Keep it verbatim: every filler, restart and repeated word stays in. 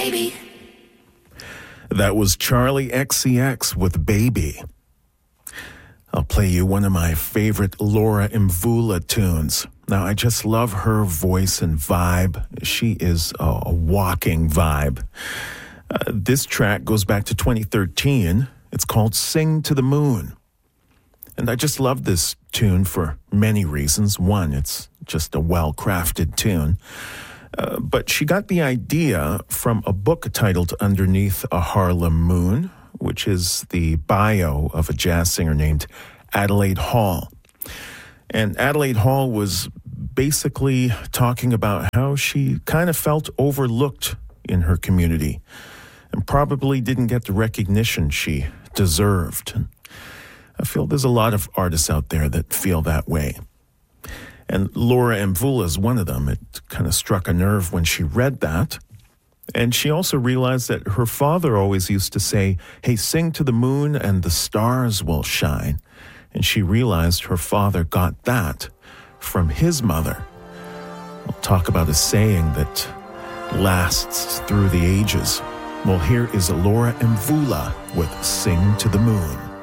baby. That was Charlie X C X with Baby. I'll play you one of my favorite Laura Mvula tunes. Now, I just love her voice and vibe. She is a, a walking vibe. Uh, this track goes back to twenty thirteen. It's called Sing to the Moon. And I just love this tune for many reasons. One, it's just a well-crafted tune. Uh, but she got the idea from a book titled Underneath a Harlem Moon, which is the bio of a jazz singer named Adelaide Hall. And Adelaide Hall was basically talking about how she kind of felt overlooked in her community and probably didn't get the recognition she deserved. And I feel there's a lot of artists out there that feel that way. And Laura Mvula is one of them. It kind of struck a nerve when she read that. And she also realized that her father always used to say, hey, sing to the moon and the stars will shine. And she realized her father got that from his mother. We'll talk about a saying that lasts through the ages. Well, here is Laura Mvula with Sing to the Moon.